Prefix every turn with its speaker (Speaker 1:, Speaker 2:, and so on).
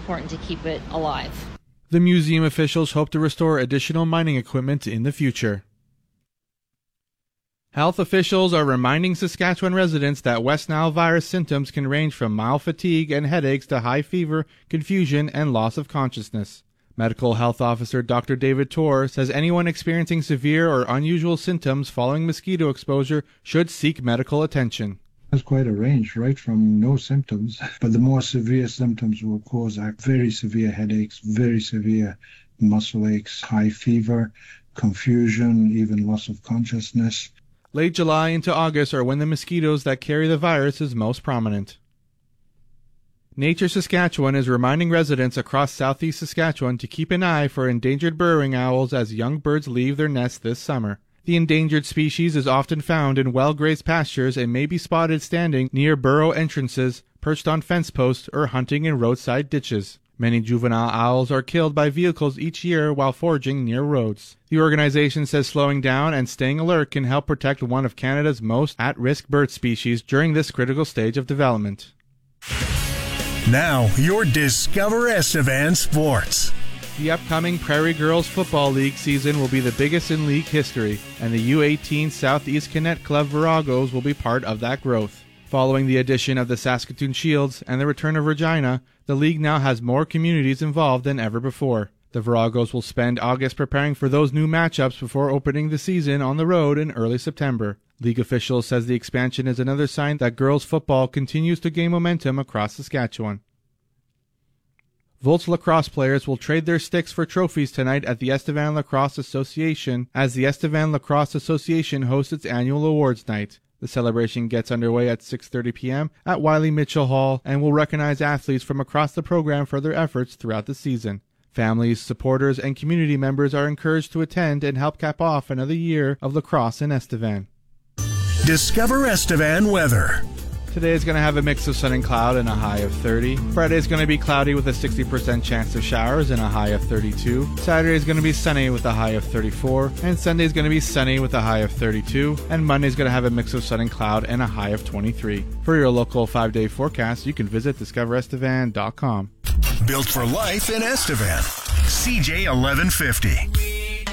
Speaker 1: important to keep it alive.
Speaker 2: The museum officials hope to restore additional mining equipment in the future. Health officials are reminding Saskatchewan residents that West Nile virus symptoms can range from mild fatigue and headaches to high fever, confusion, and loss of consciousness. Medical Health Officer Dr. David Torr says anyone experiencing severe or unusual symptoms following mosquito exposure should seek medical attention.
Speaker 3: There's quite a range, right from no symptoms, but the more severe symptoms will cause very severe headaches, very severe muscle aches, high fever, confusion, even loss of consciousness.
Speaker 2: Late July into August are when the mosquitoes that carry the virus is most prominent. Nature Saskatchewan is reminding residents across southeast Saskatchewan to keep an eye for endangered burrowing owls as young birds leave their nests this summer. The endangered species is often found in well-grazed pastures and may be spotted standing near burrow entrances, perched on fence posts, or hunting in roadside ditches. Many juvenile owls are killed by vehicles each year while foraging near roads. The organization says slowing down and staying alert can help protect one of Canada's most at-risk bird species during this critical stage of development.
Speaker 4: Now, your Discover Estevan Sports.
Speaker 2: The upcoming Prairie Girls Football League season will be the biggest in league history, and the U18 Southeast Connect Club Viragos will be part of that growth. Following the addition of the Saskatoon Shields and the return of Regina, the league now has more communities involved than ever before. The Viragos will spend August preparing for those new matchups before opening the season on the road in early September. League officials says the expansion is another sign that girls football continues to gain momentum across Saskatchewan. Volts lacrosse players will trade their sticks for trophies tonight at the Estevan Lacrosse Association as the Estevan Lacrosse Association hosts its annual awards night. The celebration gets underway at 6:30 p.m. at Wiley Mitchell Hall and will recognize athletes from across the program for their efforts throughout the season. Families, supporters, and community members are encouraged to attend and help cap off another year of lacrosse in Estevan.
Speaker 4: Discover Estevan weather.
Speaker 2: Today is going to have a mix of sun and cloud and a high of 30. Friday is going to be cloudy with a 60% chance of showers and a high of 32. Saturday is going to be sunny with a high of 34. And Sunday is going to be sunny with a high of 32. And Monday is going to have a mix of sun and cloud and a high of 23. For your local 5-day forecast, you can visit discoverestevan.com.
Speaker 4: Built for life in Estevan. CJ 1150.